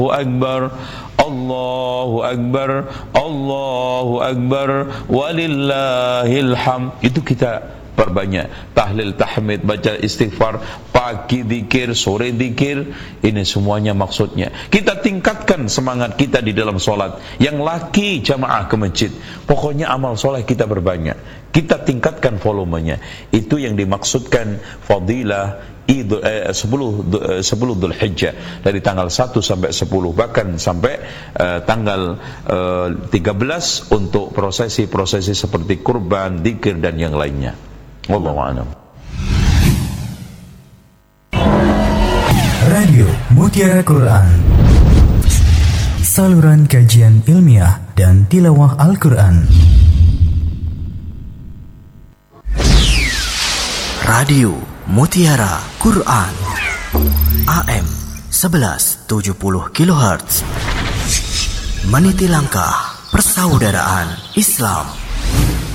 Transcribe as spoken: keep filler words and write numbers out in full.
Akbar, Allahu Akbar, Allahu Akbar, walillahil hamd. Itu kita perbanyak. Tahlil, tahmid, baca istighfar, pagi zikir, sore zikir. Ini semuanya maksudnya kita tingkatkan semangat kita di dalam solat. Yang laki jamaah ke masjid, pokoknya amal soleh kita berbanyak, kita tingkatkan volumenya. Itu yang dimaksudkan fadilah Idul, eh, sepuluh, eh, sepuluh Dzulhijjah, dari tanggal satu sampai sepuluh, bahkan sampai eh, tanggal eh, tiga belas untuk prosesi-prosesi seperti kurban, dzikir dan yang lainnya. Wallahu a'lam. Radio Mutiara Quran, saluran kajian ilmiah dan tilawah Al-Quran. Radio Mutiara Quran A M sebelas tujuh puluh kilohertz, meniti langkah persaudaraan Islam.